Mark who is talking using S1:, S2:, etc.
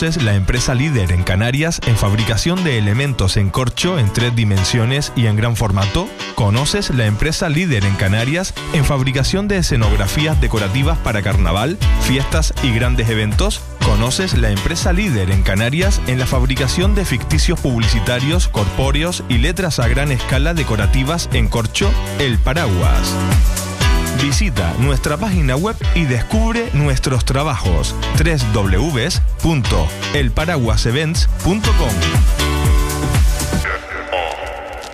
S1: ¿Conoces la empresa líder en Canarias en fabricación de elementos en corcho en 3 dimensiones y en gran formato? ¿Conoces la empresa líder en Canarias en fabricación de escenografías decorativas para carnaval, fiestas y grandes eventos? ¿Conoces la empresa líder en Canarias en la fabricación de ficticios publicitarios, corpóreos y letras a gran escala decorativas en corcho? El Paraguas. Visita nuestra página web y descubre nuestros trabajos. www.elparaguasevents.com